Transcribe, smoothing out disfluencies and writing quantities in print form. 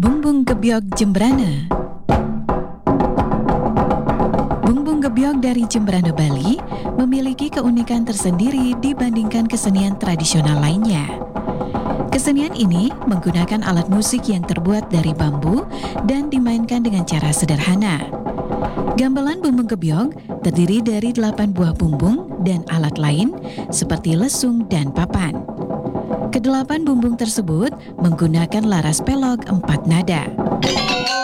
Bumbung Gebyog Jembrana. Bumbung gebyog dari Jembrana, Bali memiliki keunikan tersendiri dibandingkan kesenian tradisional lainnya. Kesenian ini menggunakan alat musik yang terbuat dari bambu dan dimainkan dengan cara sederhana. Gamelan bumbung gebyog terdiri dari 8 buah bumbung dan alat lain seperti lesung dan papan. Kedelapan bumbung tersebut menggunakan laras pelog 4 nada.